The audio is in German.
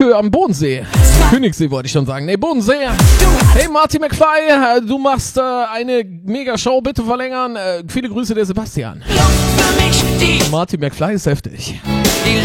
am Bodensee. Königssee wollte ich schon sagen. Nee, Bodensee. Hey, Marty McFly, du machst eine Mega-Show. Bitte verlängern. Viele Grüße, der Sebastian. Marty McFly ist heftig.